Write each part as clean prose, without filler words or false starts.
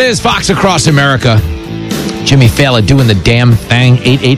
is Fox Across America. Jimmy Fallon doing the damn thing.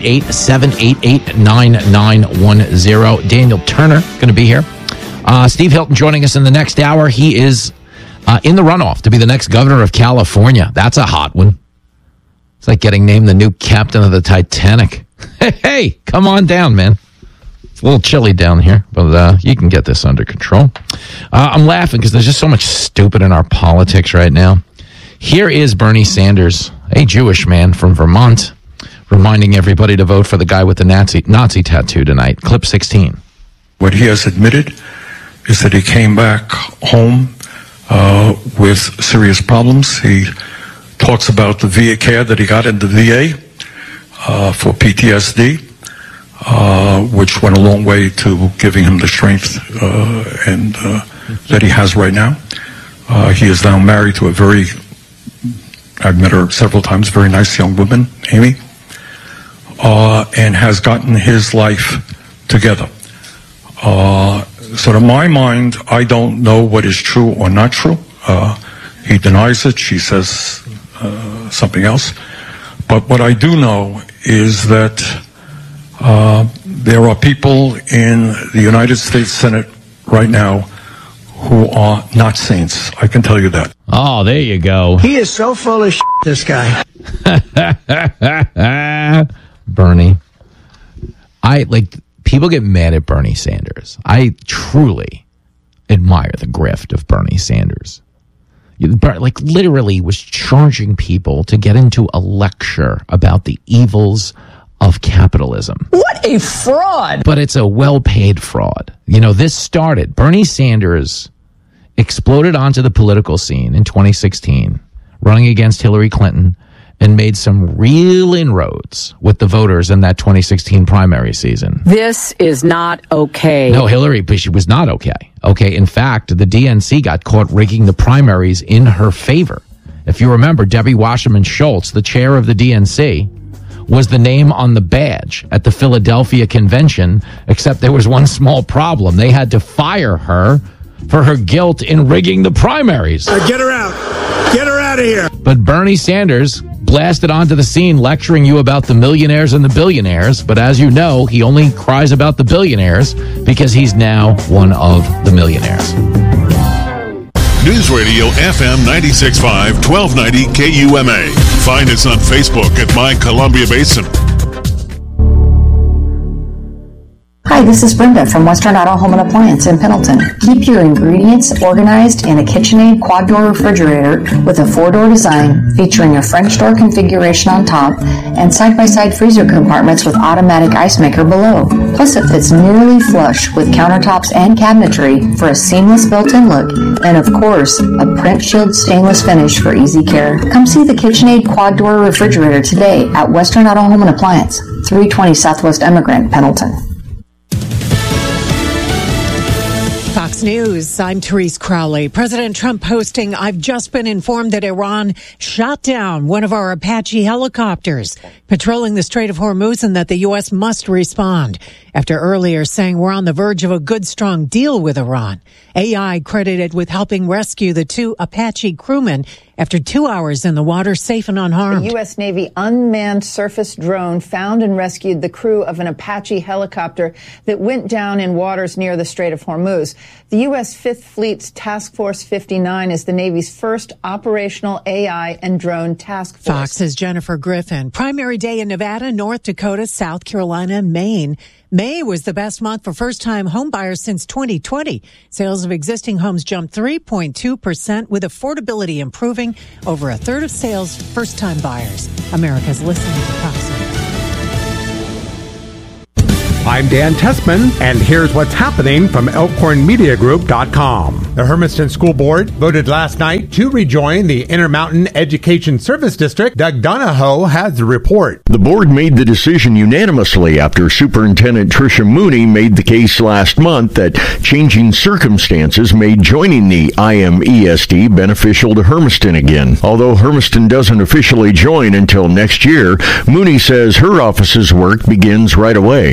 888-788-9910. Daniel Turner going to be here. Steve Hilton joining us in the next hour. He is in the runoff to be the next governor of California. That's a hot one. It's like getting named the new captain of the Titanic. Hey, come on down, man. It's a little chilly down here, but you can get this under control. I'm laughing because there's just so much stupid in our politics right now. Here is Bernie Sanders, a Jewish man from Vermont, reminding everybody to vote for the guy with the Nazi tattoo tonight. Clip 16. What he has admitted is that he came back home with serious problems. He talks about the VA care that he got in the VA for PTSD, which went a long way to giving him the strength that he has right now. He is now married to a very, I've met her several times, very nice young woman, Amy, and has gotten his life together. So to my mind, I don't know what is true or not true. He denies it. She says something else. But what I do know is that there are people in the United States Senate right now who are not saints. I can tell you that. Oh, there you go. He is so full of shit, this guy. Bernie. People get mad at Bernie Sanders. I truly admire the grift of Bernie Sanders. Literally was charging people to get into a lecture about the evils of capitalism. What a fraud! But it's a well-paid fraud. This started. Bernie Sanders exploded onto the political scene in 2016, running against Hillary Clinton, and made some real inroads with the voters in that 2016 primary season. This is not okay. No, Hillary, but she was not okay. Okay, in fact, the DNC got caught rigging the primaries in her favor. If you remember, Debbie Wasserman Schultz, the chair of the DNC, was the name on the badge at the Philadelphia convention, except there was one small problem. They had to fire her for her guilt in rigging the primaries. Get her out. Get her out of here. But Bernie Sanders blasted onto the scene lecturing you about the millionaires and the billionaires. But as you know, he only cries about the billionaires because he's now one of the millionaires. News Radio FM 96.5, 1290 KUMA. Find us on Facebook at My Columbia Basin. Hi, this is Brenda from Western Auto Home and Appliance in Pendleton. Keep your ingredients organized in a KitchenAid quad-door refrigerator with a 4-door design featuring a French door configuration on top and side-by-side freezer compartments with automatic ice maker below. Plus, it fits nearly flush with countertops and cabinetry for a seamless built-in look and, of course, a print shield stainless finish for easy care. Come see the KitchenAid quad-door refrigerator today at Western Auto Home and Appliance, 320 Southwest Emigrant, Pendleton. Fox News, I'm Therese Crowley. President Trump posting, I've just been informed that Iran shot down one of our Apache helicopters patrolling the Strait of Hormuz and that the U.S. must respond. After earlier saying we're on the verge of a good, strong deal with Iran. AI credited with helping rescue the 2 Apache crewmen after 2 hours in the water, safe and unharmed. The U.S. Navy unmanned surface drone found and rescued the crew of an Apache helicopter that went down in waters near the Strait of Hormuz. The U.S. 5th Fleet's Task Force 59 is the Navy's first operational AI and drone task force. Fox's Jennifer Griffin. Primary day in Nevada, North Dakota, South Carolina, and Maine. May was the best month for first-time home buyers since 2020. Sales of existing homes jumped 3.2%, with affordability improving. Over a third of sales, first-time buyers. America's listening to Fox News. I'm Dan Tessman, and here's what's happening from ElkhornMediaGroup.com. The Hermiston School Board voted last night to rejoin the Intermountain Education Service District. Doug Donahoe has the report. The board made the decision unanimously after Superintendent Tricia Mooney made the case last month that changing circumstances made joining the IMESD beneficial to Hermiston again. Although Hermiston doesn't officially join until next year, Mooney says her office's work begins right away. There are a lot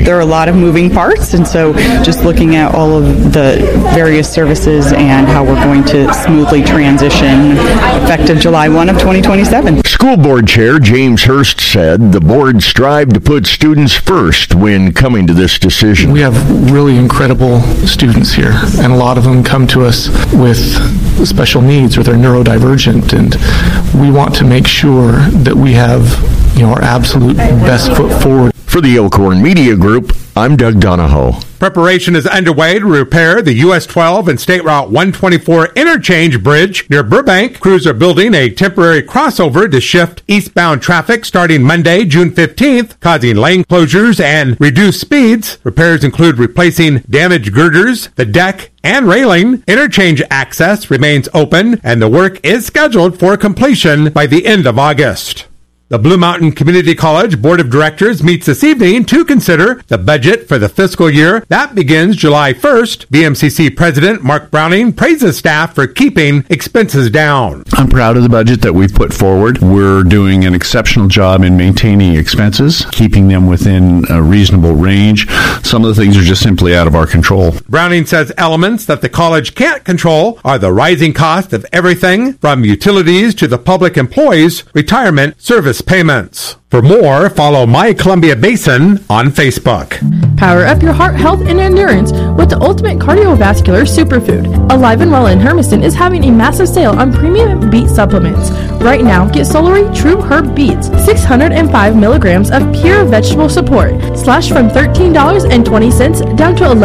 lot of moving parts, and so just looking at all of the various services and how we're going to smoothly transition effective July 1 of 2027. School Board Chair James Hurst said the board strived to put students first when coming to this decision. We have really incredible students here, and a lot of them come to us with special needs or they're neurodivergent, and we want to make sure that we have our absolute best foot forward. For the Elkhorn Media Group, I'm Doug Donahoe. Preparation is underway to repair the US 12 and State Route 124 interchange bridge near Burbank. Crews are building a temporary crossover to shift eastbound traffic starting Monday, June 15th, causing lane closures and reduced speeds. Repairs include replacing damaged girders, the deck, and railing. Interchange access remains open, and the work is scheduled for completion by the end of August. The Blue Mountain Community College Board of Directors meets this evening to consider the budget for the fiscal year. That begins July 1st. BMCC President Mark Browning praises staff for keeping expenses down. I'm proud of the budget that we've put forward. We're doing an exceptional job in maintaining expenses, keeping them within a reasonable range. Some of the things are just simply out of our control. Browning says elements that the college can't control are the rising cost of everything from utilities to the public employees' retirement service payments. For more, follow My Columbia Basin on Facebook. Power up your heart health and endurance with the ultimate cardiovascular superfood. Alive and Well in Hermiston is having a massive sale on premium beet supplements. Right now, get Solary True Herb Beets, 605 milligrams of pure vegetable support, slashed from $13.20 down to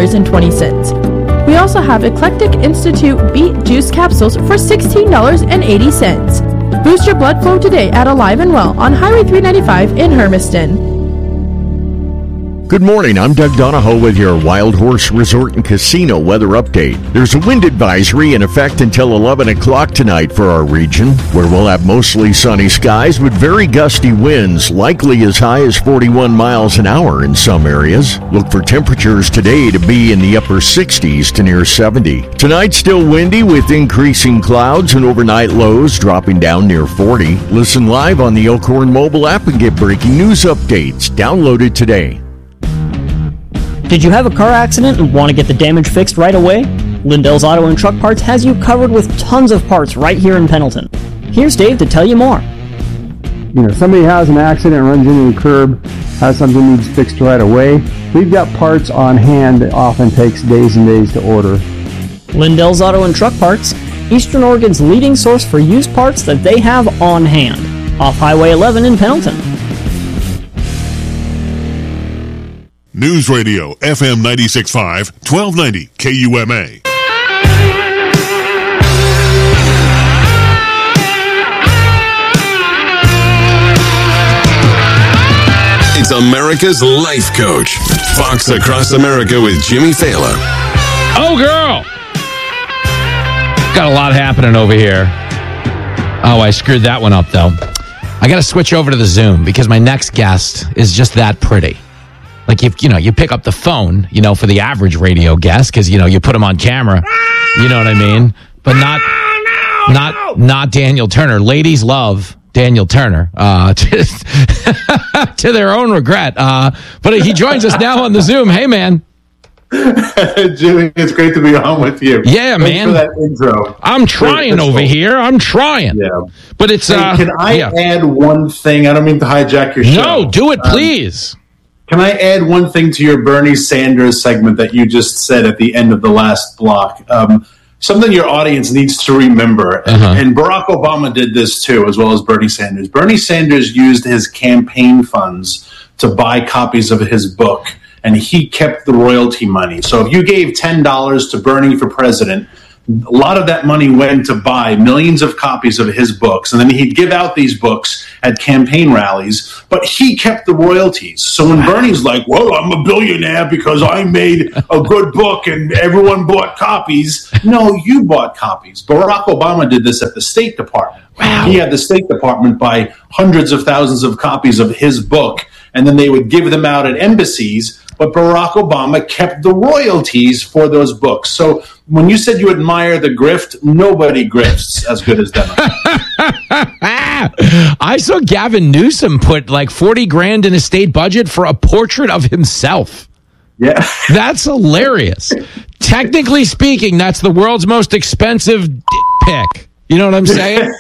$11.20. We also have Eclectic Institute Beet Juice Capsules for $16.80. Boost your blood flow today at Alive and Well on Highway 395 in Hermiston. Good morning, I'm Doug Donahoe with your Wild Horse Resort and Casino weather update. There's a wind advisory in effect until 11 o'clock tonight for our region, where we'll have mostly sunny skies with very gusty winds, likely as high as 41 miles an hour in some areas. Look for temperatures today to be in the upper 60s to near 70. Tonight still windy with increasing clouds and overnight lows dropping down near 40. Listen live on the Elkhorn mobile app and get breaking news updates. Download it today. Did you have a car accident and want to get the damage fixed right away? Lindell's Auto and Truck Parts has you covered with tons of parts right here in Pendleton. Here's Dave to tell you more. Somebody has an accident, runs into a curb, has something needs fixed right away. We've got parts on hand that often takes days and days to order. Lindell's Auto and Truck Parts, Eastern Oregon's leading source for used parts that they have on hand. Off Highway 11 in Pendleton. News Radio, FM 96.5, 1290 KUMA. It's America's Life Coach. Fox Across America with Jimmy Fallon. Oh, girl! Got a lot happening over here. Oh, I screwed that one up, though. I got to switch over to the Zoom because my next guest is just that pretty. Like, if you pick up the phone, for the average radio guest, because, you put them on camera, you know what I mean? But not Daniel Turner. Ladies love Daniel Turner, to their own regret. But he joins us now on the Zoom. Hey, man. Jimmy, it's great to be on with you. Yeah, Thanks man. for that intro. I'm trying over here. I'm trying. Yeah. But it's... can I add one thing? I don't mean to hijack your show. No, do it, please. Can I add one thing to your Bernie Sanders segment that you just said at the end of the last block? Something your audience needs to remember, and Barack Obama did this too, as well as Bernie Sanders. Bernie Sanders used his campaign funds to buy copies of his book, and he kept the royalty money. So if you gave $10 to Bernie for president, a lot of that money went to buy millions of copies of his books, and then he'd give out these books at campaign rallies, but he kept the royalties. So when Bernie's like, well, I'm a billionaire because I made a good book and everyone bought copies. No, you bought copies. Barack Obama did this at the State Department. Wow. He had the State Department buy hundreds of thousands of copies of his book, and then they would give them out at embassies, but Barack Obama kept the royalties for those books. So when you said you admire the grift, nobody grifts as good as them. I saw Gavin Newsom put like $40,000 in his state budget for a portrait of himself. Yeah. That's hilarious. Technically speaking, that's the world's most expensive pick. You know what I'm saying?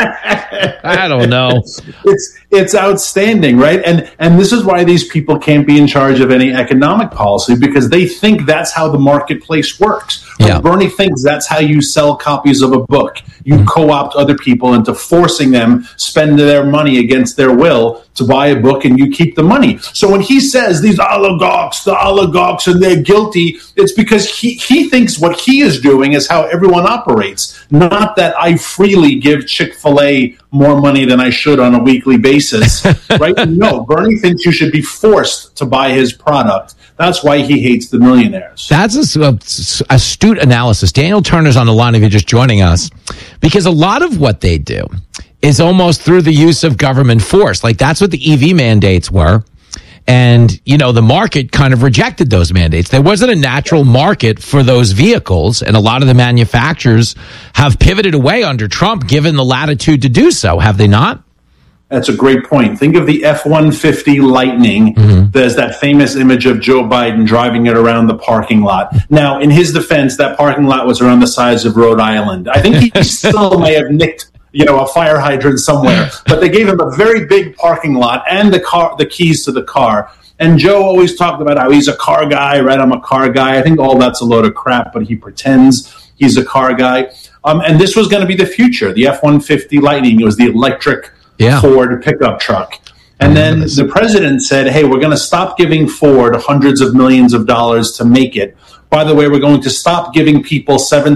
I don't know. It's outstanding, right? And this is why these people can't be in charge of any economic policy, because they think that's how the marketplace works. Yeah. Bernie thinks that's how you sell copies of a book. You co-opt other people into forcing them spend their money against their will to buy a book, and you keep the money. So when he says the oligarchs, and they're guilty, it's because he thinks what he is doing is how everyone operates, not that I freely give Chick-fil-A more money than I should on a weekly basis, right? No, Bernie thinks you should be forced to buy his product. That's why he hates the millionaires. That's astute analysis. Daniel Turner's on the line if you're just joining us, because a lot of what they do is almost through the use of government force. Like, that's what the EV mandates were. And, you know, the market kind of rejected those mandates. There wasn't a natural market for those vehicles, and a lot of the manufacturers have pivoted away under Trump, given the latitude to do so, have they not? That's a great point. Think of the F-150 Lightning. There's that famous image of Joe Biden driving it around the parking lot. Now, in his defense, that parking lot was around the size of Rhode Island. I think he still may have nicked, a fire hydrant somewhere, but they gave him a very big parking lot and the keys to the car. And Joe always talked about how he's a car guy, right? I'm a car guy. I think all that's a load of crap, but he pretends he's a car guy. And this was going to be the future. The F-150 Lightning, it was the electric Ford pickup truck. And then the president said, hey, we're going to stop giving Ford hundreds of millions of dollars to make it. By the way, we're going to stop giving people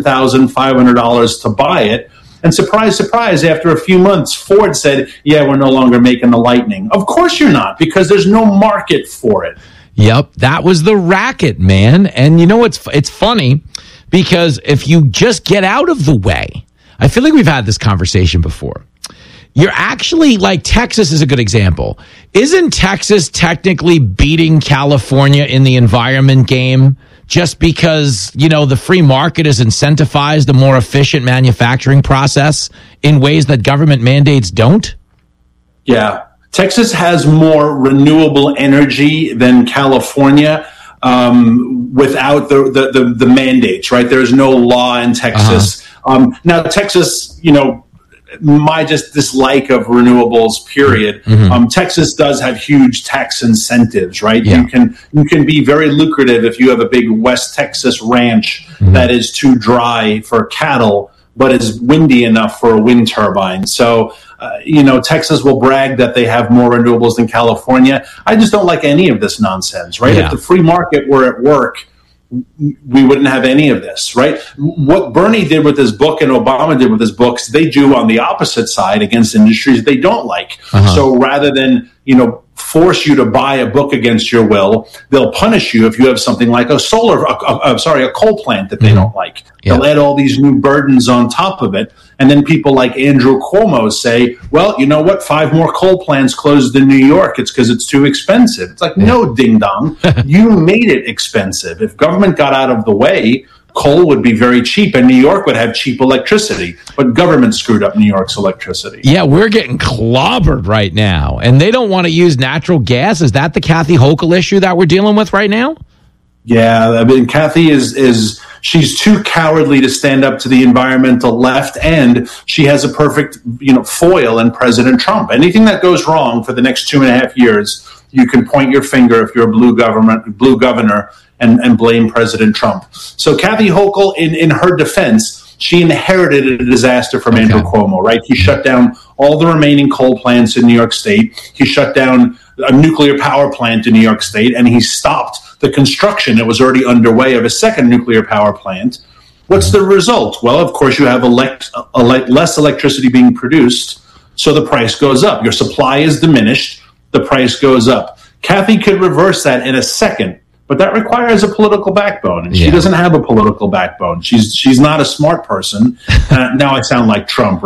$7,500 to buy it. And surprise, surprise, after a few months, Ford said, yeah, we're no longer making the Lightning. Of course you're not, because there's no market for it. Yep, that was the racket, man. And you know, it's funny, because if you just get out of the way, I feel like we've had this conversation before. You're actually, like, Texas is a good example. Isn't Texas technically beating California in the environment game just because, the free market has incentivized a more efficient manufacturing process in ways that government mandates don't? Yeah. Texas has more renewable energy than California without the mandates, right? There's no law in Texas. Now, Texas, my just dislike of renewables, period. Texas does have huge tax incentives, right? Yeah. You can be very lucrative if you have a big West Texas ranch that is too dry for cattle, but is windy enough for a wind turbine. So, Texas will brag that they have more renewables than California. I just don't like any of this nonsense, right? Yeah. If the free market were at work, we wouldn't have any of this, right? What Bernie did with his book and Obama did with his books, they do on the opposite side against industries they don't like. So rather than, force you to buy a book against your will, they'll punish you if you have something like a coal plant that they don't like. Yeah. They'll add all these new burdens on top of it. And then people like Andrew Cuomo say, well, you know what? 5 more coal plants closed in New York. It's because it's too expensive. It's like, no, ding dong. You made it expensive. If government got out of the way, coal would be very cheap and New York would have cheap electricity. But government screwed up New York's electricity. Yeah, we're getting clobbered right now. And they don't want to use natural gas. Is that the Kathy Hochul issue that we're dealing with right now? Yeah, I mean, Kathy she's too cowardly to stand up to the environmental left, and she has a perfect, foil in President Trump. Anything that goes wrong for the next 2.5 years, you can point your finger if you're a blue governor and blame President Trump. So Kathy Hochul, in her defense, she inherited a disaster from Andrew Cuomo, right? He shut down all the remaining coal plants in New York State. He shut down a nuclear power plant in New York State, and he stopped the construction that was already underway of a second nuclear power plant. What's the result? Well, of course, you have less electricity being produced, so the price goes up. Your supply is diminished, the price goes up. Kathy could reverse that in a second, but that requires a political backbone, and she doesn't have a political backbone. She's not a smart person. Now I sound like Trump, right?